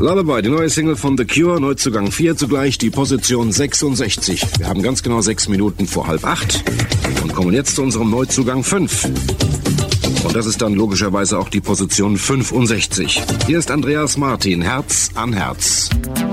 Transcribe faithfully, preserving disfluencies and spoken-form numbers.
Lullaby, die neue Single von The Cure, Neuzugang vier, zugleich die Position sechsundsechzig. Wir haben ganz genau sechs Minuten vor halb acht und kommen jetzt zu unserem Neuzugang fünf. Und das ist dann logischerweise auch die Position fünfundsechzig. Hier ist Andreas Martin, Herz an Herz.